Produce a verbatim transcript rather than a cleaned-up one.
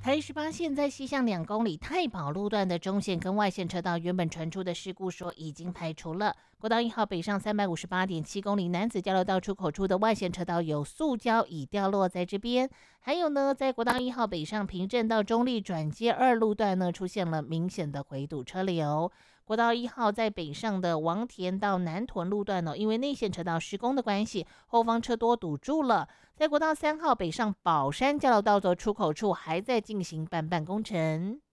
台十八线在西向两公里太保路段的中线跟外线车道原本传出的事故说已经排除了。国道一号北上三百五十八点七公里男子交流道出口处的外线车道有塑胶已掉落在这边。还有呢，在国道一号北上平镇到中立转接二路段呢，出现了明显的回堵车流。国道一号在北上的王田到南屯路段呢，因为内线车道施工的关系，后方车多堵住了。在国道三号北上宝山交流道的出口处还在进行办办工程。